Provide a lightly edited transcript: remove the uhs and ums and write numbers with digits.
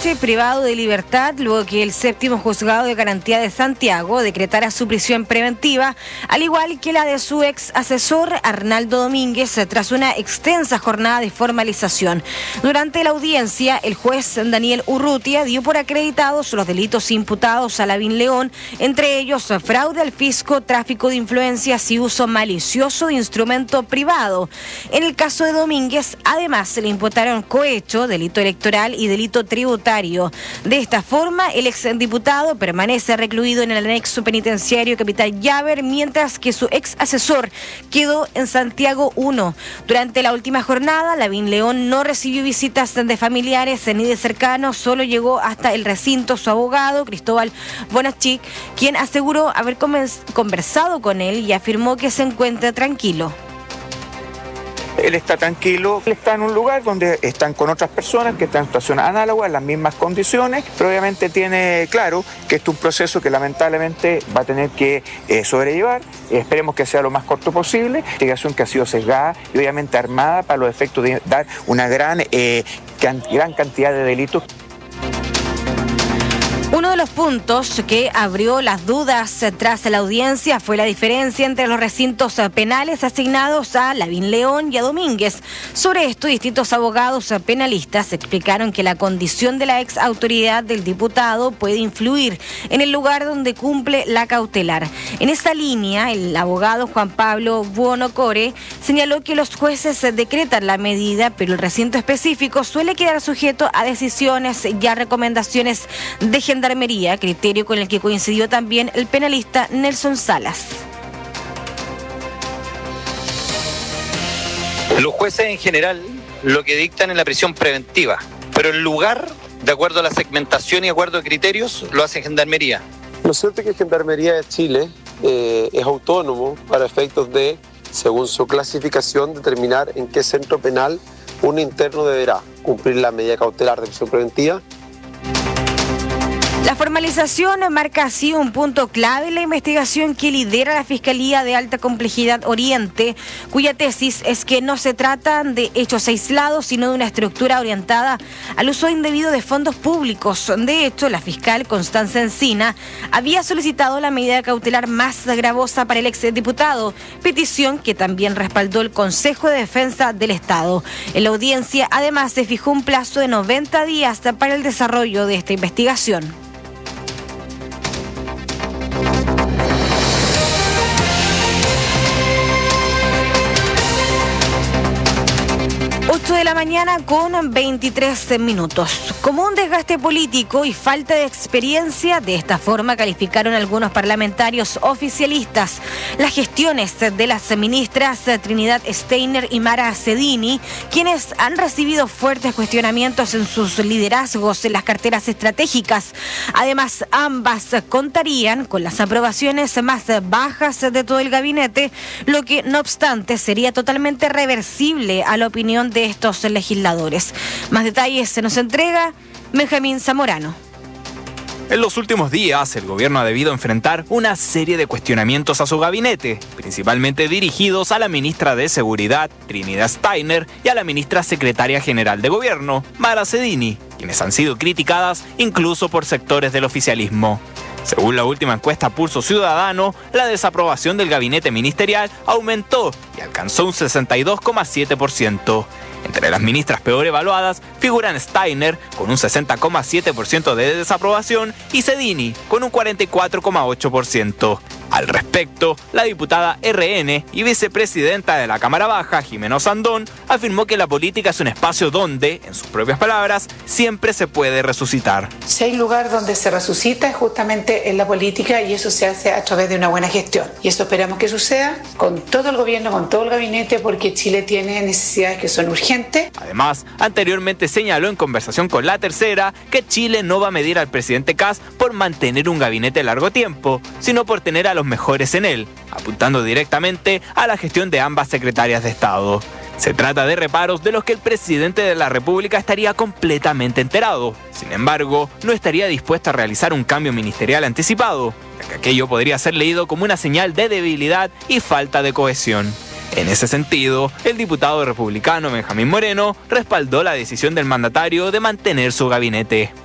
anoche privado de libertad luego que el séptimo juzgado de garantía de Santiago decretara su prisión preventiva, al igual que la de su ex asesor Arnaldo Domínguez, tras una extensa jornada de formalización. Durante la audiencia, el juez Daniel Urrutia dio por acreditados los delitos imputados a Lavín León, entre ellos fraude al fisco, tráfico de influencias y uso malicioso de instrumento privado. En el caso de Domínguez, además, se le imputaron cohecho, delito electoral y delito tributario. De esta forma, el exdiputado permanece recluido en el anexo penitenciario Capitán Llaver, mientras que su ex asesor quedó en Santiago 1. Durante la última jornada, Lavín León no recibió visitas de familiares ni de cercanos, solo llegó hasta el recinto su abogado, Cristóbal Bonachik, quien aseguró haber conversado con él y afirmó que se encuentra tranquilo. Él está tranquilo, él está en un lugar donde están con otras personas que están en situaciones análogas, en las mismas condiciones, pero obviamente tiene claro que este es un proceso que lamentablemente va a tener que sobrellevar. Esperemos que sea lo más corto posible. Investigación que ha sido sesgada y obviamente armada para los efectos de dar una gran cantidad de delitos. Uno de los puntos que abrió las dudas tras la audiencia fue la diferencia entre los recintos penales asignados a Lavín León y a Domínguez. Sobre esto, distintos abogados penalistas explicaron que la condición de la ex autoridad del diputado puede influir en el lugar donde cumple la cautelar. En esta línea, el abogado Juan Pablo Buonocore señaló que los jueces decretan la medida, pero el recinto específico suele quedar sujeto a decisiones y a recomendaciones de Gendarmería, criterio con el que coincidió también el penalista Nelson Salas. Los jueces en general lo que dictan es la prisión preventiva, pero el lugar, de acuerdo a la segmentación y de acuerdo a criterios, lo hace Gendarmería. Lo cierto es que Gendarmería de Chile es autónomo para efectos de, según su clasificación, determinar en qué centro penal un interno deberá cumplir la medida cautelar de prisión preventiva. La formalización marca así un punto clave en la investigación que lidera la Fiscalía de Alta Complejidad Oriente, cuya tesis es que no se trata de hechos aislados, sino de una estructura orientada al uso indebido de fondos públicos. De hecho, la fiscal Constanza Encina había solicitado la medida cautelar más gravosa para el exdiputado, petición que también respaldó el Consejo de Defensa del Estado. En la audiencia, además, se fijó un plazo de 90 días para el desarrollo de esta investigación. 8 de la mañana con 23 minutos. Como un desgaste político y falta de experiencia, de esta forma calificaron algunos parlamentarios oficialistas las gestiones de las ministras Trinidad Steiner y Mara Cedini, quienes han recibido fuertes cuestionamientos en sus liderazgos en las carteras estratégicas. Además, ambas contarían con las aprobaciones más bajas de todo el gabinete, lo que no obstante sería totalmente reversible a la opinión de estos legisladores. Más detalles se nos entrega Benjamín Zamorano. En los últimos días, el gobierno ha debido enfrentar una serie de cuestionamientos a su gabinete, principalmente dirigidos a la ministra de Seguridad, Trinidad Steiner, y a la ministra secretaria general de Gobierno, Mara Cedini, quienes han sido criticadas incluso por sectores del oficialismo. Según la última encuesta Pulso Ciudadano, la desaprobación del gabinete ministerial aumentó y alcanzó un 62,7%. Entre las ministras peor evaluadas figuran Steiner con un 60,7% de desaprobación y Cedini con un 44,8%. Al respecto, la diputada RN y vicepresidenta de la Cámara Baja, Jimena Sandón, afirmó que la política es un espacio donde, en sus propias palabras, siempre se puede resucitar. Si hay lugar donde se resucita es justamente en la política, y eso se hace a través de una buena gestión. Y eso esperamos que suceda con todo el gobierno, con todo el gabinete, porque Chile tiene necesidades que son urgentes. Además, anteriormente señaló en conversación con La Tercera que Chile no va a medir al presidente Kast por mantener un gabinete a largo tiempo, sino por tener a los mejores en él, apuntando directamente a la gestión de ambas secretarias de Estado. Se trata de reparos de los que el presidente de la República estaría completamente enterado. Sin embargo, no estaría dispuesto a realizar un cambio ministerial anticipado, ya que aquello podría ser leído como una señal de debilidad y falta de cohesión. En ese sentido, el diputado republicano Benjamín Moreno respaldó la decisión del mandatario de mantener su gabinete.